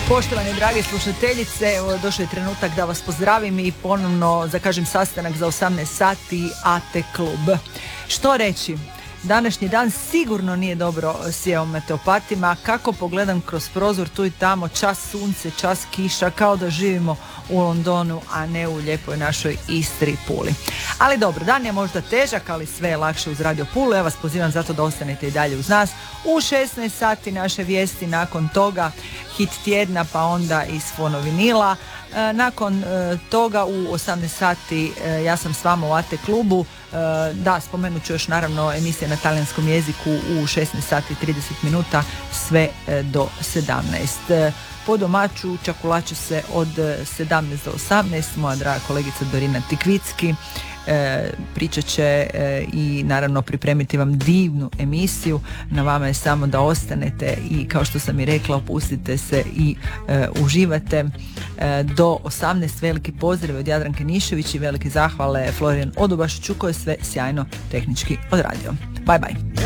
Poštovane drage slušateljice, evo došao je trenutak da vas pozdravim i ponovno zakažem sastanak za 18 sati AT klub. Što reći? Današnji dan sigurno nije dobro sjeo meteopatima. Kako pogledam kroz prozor tu i tamo, čas sunce, čas kiša, kao da živimo u Londonu, a ne u lijepoj našoj Istri i Puli. Ali dobro, dan je možda težak, ali sve je lakše uz Radio Pulu. Ja vas pozivam zato da ostanete i dalje uz nas. U 16 sati naše vijesti, nakon toga hit tjedna, pa onda iz fonovinila. Nakon toga u 18 sati ja sam s vama u AT klubu. Da, spomenut ću još naravno emisije na talijanskom jeziku u 16 sati 30 minuta sve do 17. Po domaću čakulaću se od 17 do 18. Moja draga kolegica Dorina Tikvicki pričat će i naravno pripremiti vam divnu emisiju. Na vama je samo da ostanete i kao što sam i rekla, opustite se i uživate do 18. Veliki pozdrav od Jadranke Nišević i velike zahvale Florian Odobašiću koji je sve sjajno tehnički odradio. Bye bye.